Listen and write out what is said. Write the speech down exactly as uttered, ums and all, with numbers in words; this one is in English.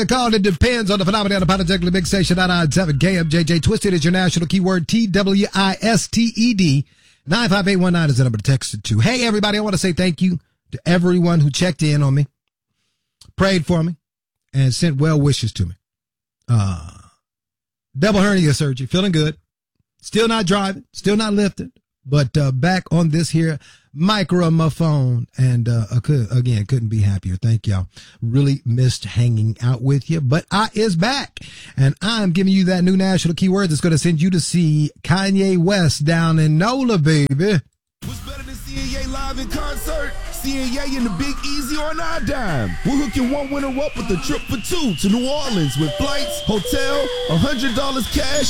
Call it depends on the phenomenon of Apologetically Big Station nine nine seven K M J J. Twisted is your national keyword T W I S T E D. nine five eight one nine is the number to text it to. Hey, everybody, I want to say thank you to everyone who checked in on me, prayed for me, and sent well wishes to me. Uh, double hernia surgery, feeling good. Still not driving, still not lifting, but uh, back on this here microphone, and uh, I could, again, couldn't be happier. Thank y'all. Really missed hanging out with you, but I is back, and I'm giving you that new national keyword that's going to send you to see Kanye West down in NOLA, baby. What's better than seeing Ye live in concert? Seeing Ye in the Big Easy on our dime. We're hooking one winner up with a trip for two to New Orleans with flights, hotel, one hundred dollars cash,